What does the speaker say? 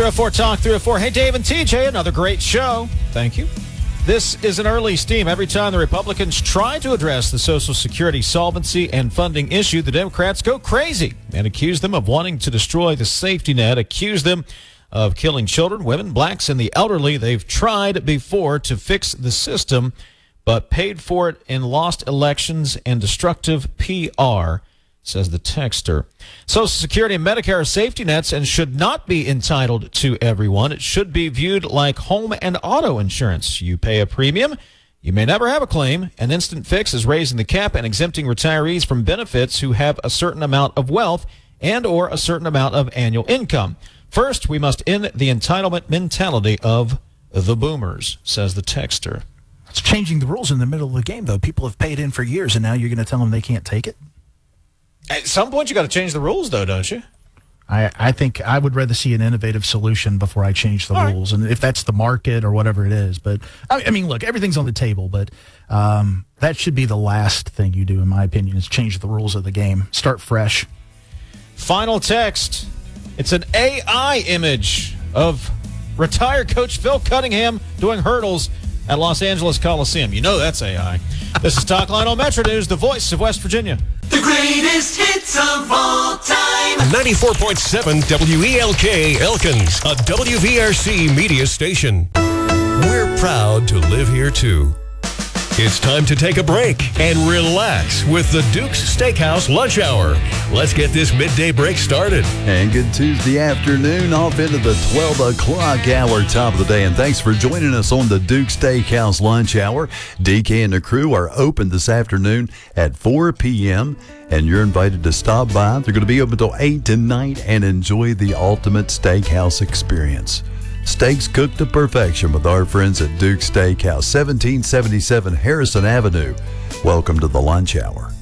304 Talk 304. Hey, Dave and TJ, another great show. Thank you. This is an early steam. Every time the Republicans try to address the Social Security solvency and funding issue, the Democrats go crazy and accuse them of wanting to destroy the safety net, accuse them of killing children, women, blacks, and the elderly. They've tried before to fix the system, but paid for it in lost elections and destructive PR, says the texter. Social Security and Medicare are safety nets and should not be entitled to everyone. It should be viewed like home and auto insurance. You pay a premium, you may never have a claim. An instant fix is raising the cap and exempting retirees from benefits who have a certain amount of wealth and or a certain amount of annual income. First, we must end the entitlement mentality of the boomers, says the texter. It's changing the rules in the middle of the game, though. People have paid in for years, and now you're going to tell them they can't take it? At some point, you got to change the rules, though, don't you? I think I would rather see an innovative solution before I change the rules, and if that's the market or whatever it is. But I mean, look, everything's on the table, but that should be the last thing you do, in my opinion, is change the rules of the game. Start fresh. Final text. It's an AI image of retired coach Phil Cunningham doing hurdles at Los Angeles Coliseum. You know that's AI. This is Talkline on Metro News, the voice of West Virginia. The greatest hits of all time. 94.7 WELK Elkins, a WVRC media station. We're proud to live here, too. It's time to take a break and relax with the Duke's Steakhouse Lunch Hour. Let's get this midday break started. And good Tuesday afternoon, off into the 12 o'clock hour, top of the day. And thanks for joining us on the Duke's Steakhouse Lunch Hour. DK and the crew are open this afternoon at 4 p.m. And you're invited to stop by. They're going to be open until 8 tonight and enjoy the ultimate steakhouse experience. Steaks cooked to perfection with our friends at Duke's Steakhouse, 1777 Harrison Avenue. Welcome to the Lunch Hour.